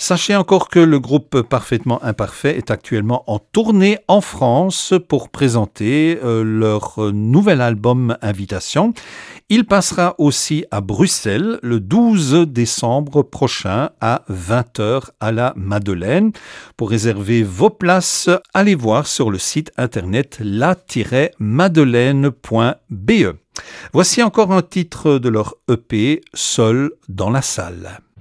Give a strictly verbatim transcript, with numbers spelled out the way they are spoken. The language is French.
Sachez encore que le groupe Parfaitement Imparfait est actuellement en tournée en France pour présenter euh, leur nouvel album Invitation. Il passera aussi à Bruxelles le douze décembre prochain à vingt heures à la Madeleine. Pour réserver vos places, allez voir sur le site internet la tiret madeleine point b e. Voici encore un titre de leur E P, Seul dans la salle.